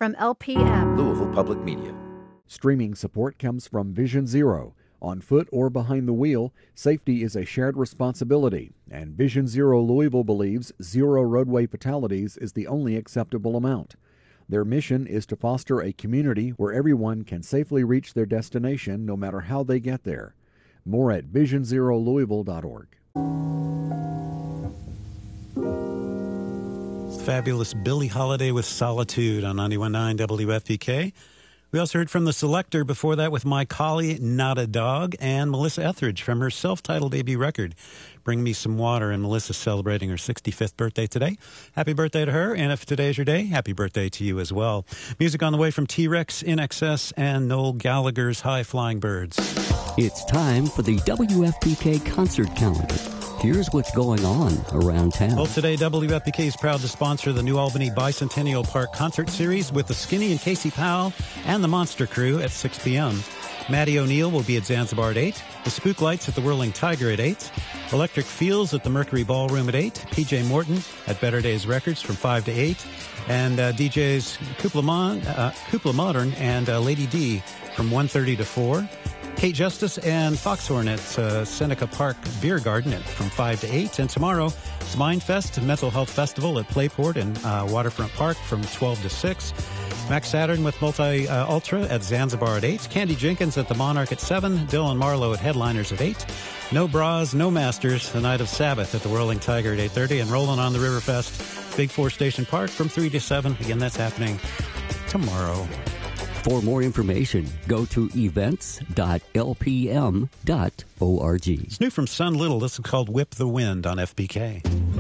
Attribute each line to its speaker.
Speaker 1: from LPM.
Speaker 2: Louisville Public Media.
Speaker 3: Streaming support comes from Vision Zero. On foot or behind the wheel, safety is a shared responsibility, and Vision Zero Louisville believes 0 roadway fatalities is the only acceptable amount. Their mission is to foster a community where everyone can safely reach their destination no matter how they get there. More at visionzerolouisville.org.
Speaker 4: Fabulous Billie Holiday with Solitude on 91.9 WFPK. We also heard from The Selector before that with My Collie, Not a Dog, and Melissa Etheridge from her self-titled debut record, Bring Me Some Water, and Melissa's celebrating her 65th birthday today. Happy birthday to her, and if today's your day, happy birthday to you as well. Music on the way from T-Rex, INXS, and Noel Gallagher's High Flying Birds.
Speaker 5: It's time for the WFPK concert calendar. Here's what's going on around town.
Speaker 4: Well, today, WFPK is proud to sponsor the New Albany Bicentennial Park Concert Series with the Skinny and Casey Powell and the Monster Crew at 6 p.m. Maddie O'Neill will be at Zanzibar at 8. The Spook Lights at the Whirling Tiger at 8. Electric Fields at the Mercury Ballroom at 8. PJ Morton at Better Days Records from 5 to 8. And DJs Kupla Modern and Lady D from 1:30 to 4. Kate Justice and Foxhorn at Seneca Park Beer Garden from 5 to 8. And tomorrow, it's Mindfest, Mental Health Festival at Playport and Waterfront Park from 12 to 6. Max Saturn with Multi Ultra at Zanzibar at 8. Candy Jenkins at the Monarch at 7. Dylan Marlowe at Headliners at 8. No Bras, No Masters, the Night of Sabbath at the Whirling Tiger at 8:30. And Rolling on the Riverfest, Big Four Station Park from 3 to 7. Again, that's happening tomorrow.
Speaker 5: For more information, go to events.lpm.org.
Speaker 4: It's new from Sun Little. This is called Whip the Wind on FPK.